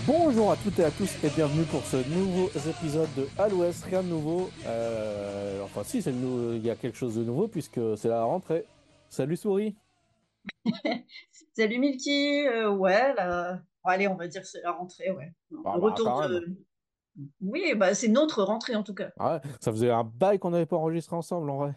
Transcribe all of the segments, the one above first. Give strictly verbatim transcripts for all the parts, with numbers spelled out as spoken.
Bonjour à toutes et à tous et bienvenue pour ce nouveau épisode de À l'Ouest, rien de nouveau. Euh, enfin si, c'est le nou- il y a quelque chose de nouveau puisque c'est la rentrée. Salut Souris. Salut Milky, euh, ouais, là, bon, allez, on va dire que c'est la rentrée, ouais. Non, Ah le bah retour quand même. de, oui, bah c'est notre rentrée en tout cas. Ah ouais, ça faisait un bail qu'on n'avait pas enregistré ensemble en vrai.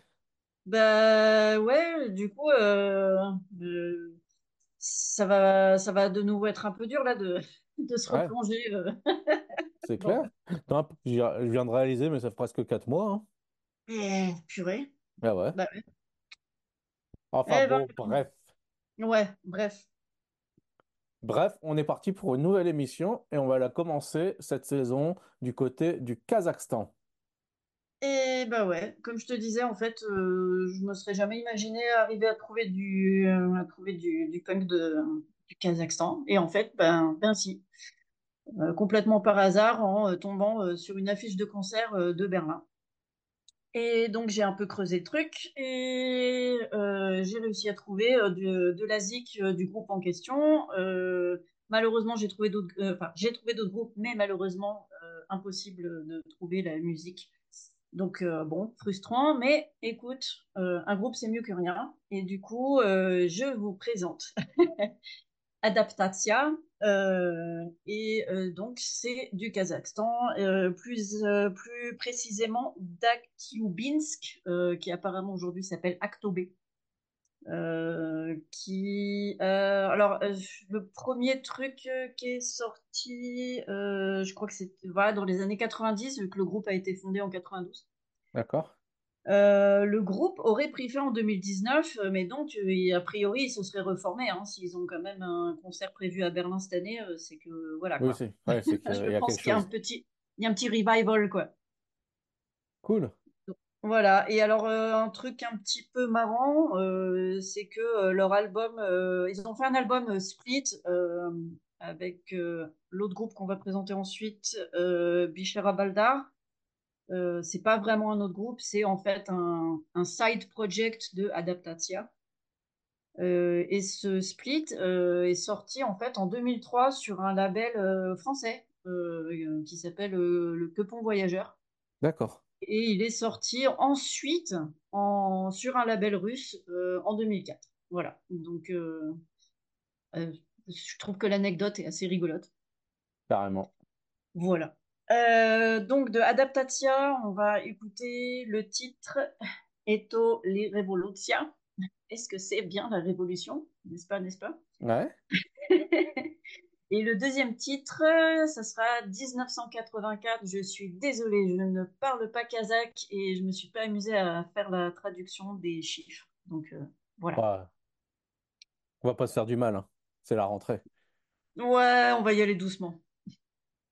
Bah ouais, du coup, euh, euh, ça va, ça va de nouveau être un peu dur là de, de se Ouais, replonger. euh. c'est Bon, clair. ouais. Non, je viens je viens de réaliser, mais ça fait presque quatre mois, hein. Eh, purée. Ah ouais. Bah ouais. Enfin Eh ben, bon, bref. ouais, bref. Bref, on est parti pour une nouvelle émission et on va la commencer cette saison du côté du Kazakhstan. Et bah ouais, comme je te disais, en fait, euh, je me serais jamais imaginé arriver à trouver du, euh, à trouver du, du punk de, du Kazakhstan. Et en fait, ben, ben si. Euh, complètement par hasard en euh, tombant euh, sur une affiche de concert euh, de Berlin. Et donc j'ai un peu creusé le truc et euh, j'ai réussi à trouver euh, de, de la zik euh, du groupe en question. Euh, malheureusement, j'ai trouvé d'autres, euh, enfin j'ai trouvé d'autres groupes, mais malheureusement euh, impossible de trouver la musique. Donc euh, bon, frustrant, mais écoute, euh, un groupe c'est mieux que rien. Et du coup, euh, je vous présente Adaptatia. Euh, et euh, donc, c'est du Kazakhstan, euh, plus, euh, plus précisément d'Aktiubinsk, euh, qui apparemment aujourd'hui s'appelle Aktobe. Euh, qui, euh, alors, euh, le premier truc euh, qui est sorti, euh, je crois que c'est voilà, dans les années quatre-vingt-dix, vu que le groupe a été fondé en quatre-vingt-douze. D'accord? Euh, le groupe aurait pris fin en deux mille dix-neuf, euh, mais donc, euh, a priori, ils se seraient reformés. Hein, s'ils ont quand même un concert prévu à Berlin cette année, euh, c'est que voilà Oui, quoi. c'est ouais, c'est qu'il Je y a pense quelque qu'il y a un chose. petit, il y a un petit revival quoi. Cool. Voilà. Et alors, euh, un truc un petit peu marrant, euh, c'est que euh, leur album, euh, ils ont fait un album euh, split euh, avec euh, l'autre groupe qu'on va présenter ensuite, euh, Bishara Baldar. Euh, c'est pas vraiment un autre groupe, c'est en fait un, un side project de Adaptatia. Euh, et ce split euh, est sorti en fait en deux mille trois sur un label euh, français euh, qui s'appelle euh, le Quepon Voyageur. D'accord. Et il est sorti ensuite en, sur un label russe euh, en deux mille quatre. Voilà. Donc, euh, euh, je trouve que l'anecdote est assez rigolote. Carrément. Voilà. Euh, donc, de Adaptatia, on va écouter le titre Eto li Revolutia. Est-ce que c'est bien la révolution? N'est-ce pas, n'est-ce pas? Ouais. Et le deuxième titre, euh, ça sera dix-neuf cent quatre-vingt-quatre. Je suis désolée, je ne parle pas kazakh et je me suis pas amusée à faire la traduction des chiffres. Donc euh, voilà. Bah, on va pas se faire du mal, hein. C'est la rentrée. Ouais, on va y aller doucement.